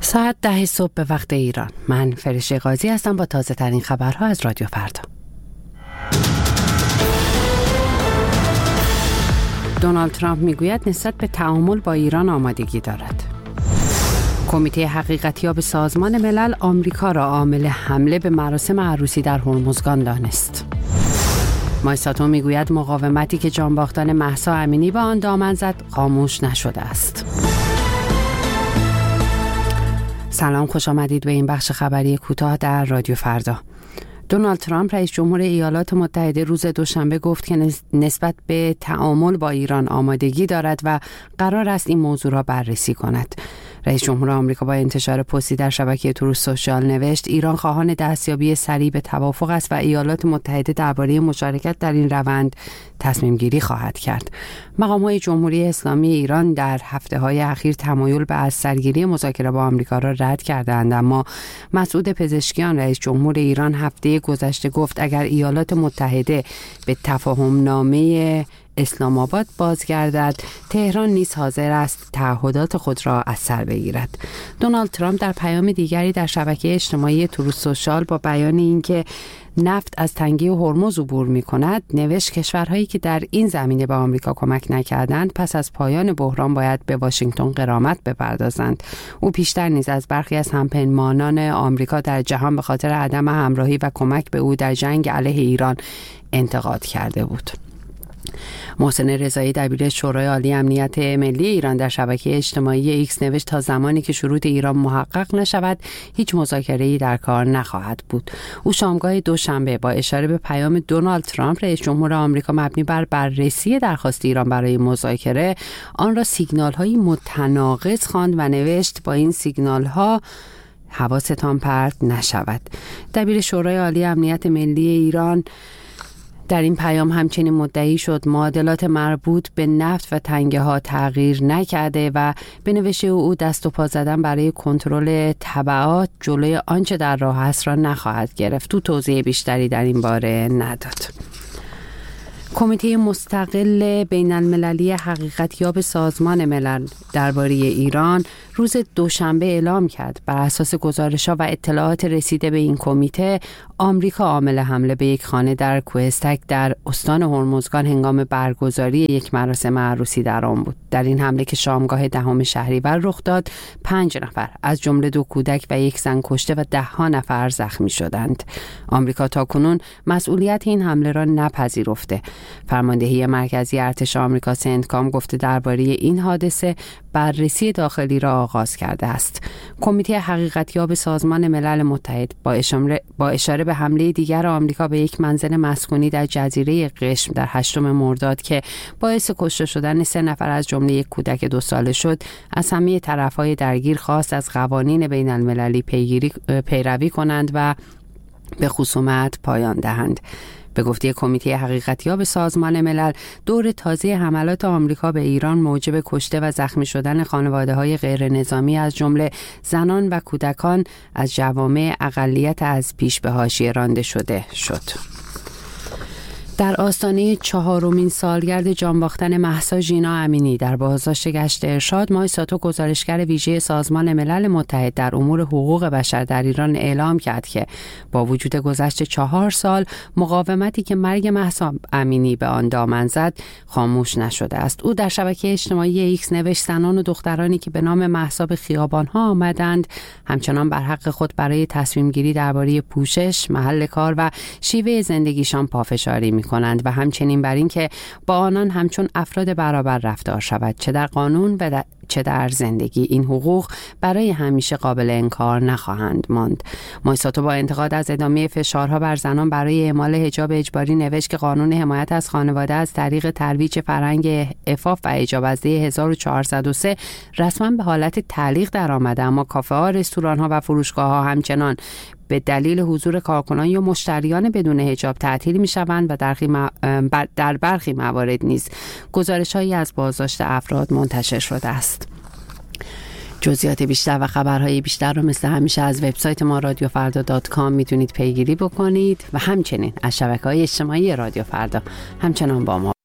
ساعت 10 صبح به وقت ایران. من فرشته قاضی هستم با تازه ترین خبرها از رادیو فردا. دونالد ترامپ میگوید نسبت به تعامل با ایران آمادگی دارد. کمیته حقیقتیاب سازمان ملل آمریکا را عامل حمله به مراسم عروسی در هرمزگان دانست. مایساتو میگوید مقاومتی که جانباختن مهسا امینی به آن دامن زد خاموش نشده است. سلام، خوش آمدید به این بخش خبری کوتاه در رادیو فردا. دونالد ترامپ رئیس جمهور ایالات متحده روز دوشنبه گفت که نسبت به تعامل با ایران آمادگی دارد و قرار است این موضوع را بررسی کند. رئیس جمهور آمریکا با انتشار پستی در شبکه تروث سوشال نوشت ایران خواهان دستیابی سریع به توافق است و ایالات متحده درباره مشارکت در این روند تصمیم گیری خواهد کرد. مقام‌های جمهوری اسلامی ایران در هفته‌های اخیر تمایل به از سرگیری مذاکره با آمریکا را رد کردند، اما مسعود پزشکیان رئیس جمهور ایران هفته گذشته گفت اگر ایالات متحده به تفاهم نامه اسلام آباد بازگردد، تهران نیز حاضر است تعهدات خود را از سر بگیرد. دونالد ترامپ در پیام دیگری در شبکه اجتماعی تروث سوشال با بیان اینکه نفت از تنگه هرمز عبور می‌کند نوشت کشورهایی که در این زمینه به آمریکا کمک نکردند پس از پایان بحران باید به واشنگتن غرامت بپردازند. او پیشتر نیز از برخی از همپیمانان آمریکا در جهان به خاطر عدم همراهی و کمک به او در جنگ علیه ایران انتقاد کرده بود. محسن رضایی دبیر شورای عالی امنیت ملی ایران در شبکه اجتماعی ایکس نوشت تا زمانی که شروط ایران محقق نشود هیچ مذاکره‌ای در کار نخواهد بود. او شامگاه دوشنبه با اشاره به پیام دونالد ترامپ رئیس جمهور آمریکا مبنی بر بررسی درخواست ایران برای مذاکره آن را سیگنال‌هایی متناقض خواند و نوشت با این سیگنال‌ها حواستان پرت نشود. دبیر شورای عالی امنیت ملی ایران در این پیام همچنین مدعی شد معادلات مربوط به نفت و تنگه ها تغییر نکرده و به نوشته او دست و پا زدن برای کنترل تبعات جلوی آنچه در راه است را نخواهد گرفت. تو توضیح بیشتری در این باره نداد. کمیته مستقل بین المللی حقیقتیاب سازمان ملل درباره ایران روز دوشنبه اعلام کرد بر اساس گزارش‌ها و اطلاعات رسیده به این کمیته آمریکا عامل حمله به یک خانه در کوهستک در استان هرمزگان هنگام برگزاری یک مراسم عروسی در آن بود. در این حمله که شامگاه 10 شهریور رخ داد 5 نفر از جمله 2 کودک و 1 زن کشته و 10 نفر زخمی شدند. آمریکا تاکنون مسئولیت این حمله را نپذیرفته. فرماندهی مرکزی ارتش آمریکا سنتکام گفته درباره این حادثه بررسی داخلی را آغاز کرده است. کمیته حقیقتیاب سازمان ملل متحد با اشاره به حمله دیگر آمریکا به یک منزل مسکونی در جزیره قشم در 8 مرداد که باعث کشته شدن 3 نفر از جمله 1 کودک 2 ساله شد، از همه طرف‌های درگیر خواست از قوانین بین المللی پیروی کنند و به خصومت پایان دهند. به گفته کمیته حقیقتیاب سازمان ملل، دور تازه حملات آمریکا به ایران موجب کشته و زخمی شدن خانواده‌های غیر نظامی از جمله زنان و کودکان از جوامع اقلیت از پیش به حاشیه رانده شده شد. در آستانه 4مین سالگرد جانباختن مهسا ژینا امینی در بازداشت گشت ارشاد، مایساتو گزارشگر ویژه سازمان ملل متحد در امور حقوق بشر در ایران اعلام کرد که با وجود گذشت 4 سال مقاومتی که مرگ مهسا امینی به آن دامن زد خاموش نشده است. او در شبکه اجتماعی ایکس نوشت زنان و دخترانی که به نام مهسا به خیابان‌ها آمدند همچنان بر حق خود برای تصمیم گیری درباره پوشش، محل کار و شیوه زندگیشان پافشاری می‌کنند و همچنین بر این که با آنان همچون افراد برابر رفتار شود، چه در قانون و چه در زندگی. این حقوق برای همیشه قابل انکار نخواهند ماند. مایساتو با انتقاد از ادامه فشارها بر زنان برای اعمال حجاب اجباری نوشت که قانون حمایت از خانواده از طریق ترویج فرهنگ عفاف و حجاب از 1403 رسما به حالت تعلیق درآمده، اما کافه‌ها، رستوران‌ها و فروشگاه‌ها همچنان به دلیل حضور کارکنان یا مشتریان بدون حجاب تعطیل می‌شوند و در برخی موارد نیز گزارش‌هایی از بازداشت افراد منتشر شده است. جزئیات بیشتر و خبرهای بیشتر رو مثل همیشه از وبسایت ما radiofarda.com میتونید پیگیری بکنید و همچنین از شبکه‌های اجتماعی رادیو فردا همچنان با ما